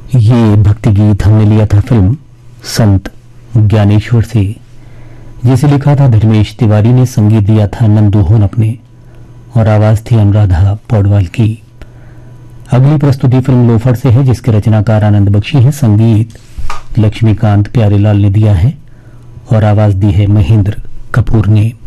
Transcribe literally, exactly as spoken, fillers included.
ये भक्ति गीत हमने लिया था फिल्म संत ज्ञानेश्वर से, जिसे लिखा था धर्मेश तिवारी ने, संगीत दिया था नंदू होनप ने और आवाज थी अनुराधा पौडवाल की। अगली प्रस्तुति फिल्म लोफर से है, जिसके रचनाकार आनंद बख्शी हैं, संगीत लक्ष्मीकांत प्यारेलाल ने दिया है और आवाज दी है महेंद्र कपूर ने।